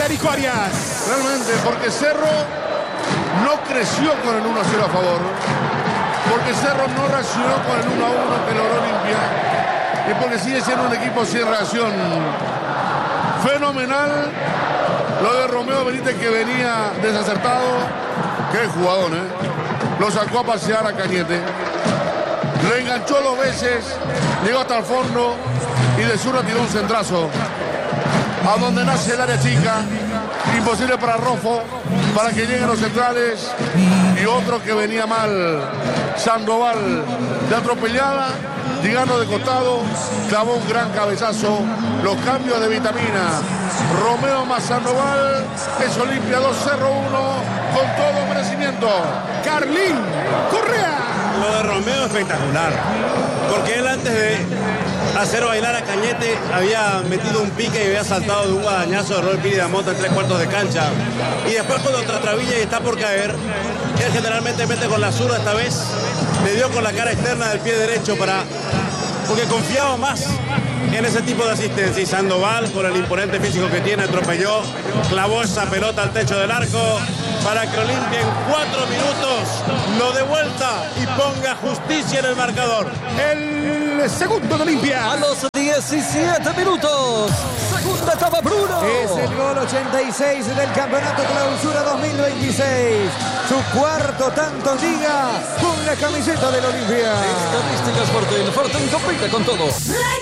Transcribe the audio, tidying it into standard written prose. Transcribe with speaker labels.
Speaker 1: Federico Arias.
Speaker 2: Realmente, porque Cerro no creció con el 1-0 a favor. Porque Cerro no reaccionó con el 1-1 que logró Olimpia. Y porque sigue siendo un equipo sin reacción. Fenomenal lo de Romeo Benítez, que venía desacertado. Qué jugador, Lo sacó a pasear a Cañete. Lo enganchó 2 veces. Llegó hasta el fondo. Y de zurda tiró un centrazo. A donde nace el área chica. Imposible para Rofo, para que lleguen los centrales. Y otro que venía mal, Sandoval, de atropellada, llegando de costado, clavó un gran cabezazo. Los cambios de Vitamina. Romeo más Sandoval, es Olimpia 2, Cerro 1, con todo merecimiento.
Speaker 1: Carlín Correa.
Speaker 3: Lo de Romeo espectacular, porque él antes de hacer bailar a Cañete había metido un pique y había saltado de un guadañazo de Robert Piri de Mota en 3/4 de cancha. Y después cuando trastabilla y está por caer, él generalmente mete con la zurda. Esta vez le dio con la cara externa del pie derecho porque confiaba más en ese tipo de asistencia. Y Sandoval, con el imponente físico que tiene, atropelló, clavó esa pelota al techo del arco para que Olimpia en 4 minutos lo dé vuelta y ponga justicia en el marcador.
Speaker 1: El segundo de Olimpia.
Speaker 4: A los 17 minutos. Segunda etapa, Bruno.
Speaker 5: Es el gol 86 del Campeonato Clausura 2026. Su cuarto tanto en liga con la camiseta del Olimpia.
Speaker 4: Estadísticas Fortín. Fortín compite con todo.